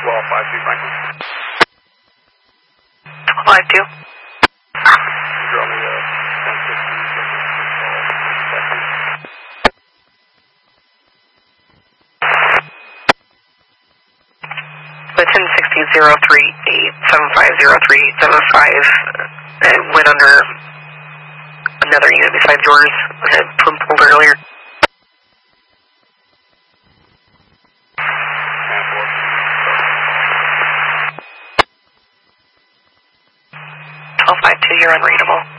1252 Franklin. 1252. You're on the 1060-038-7503-75. It went under another unit besides yours. It had pulled earlier. You're unreadable.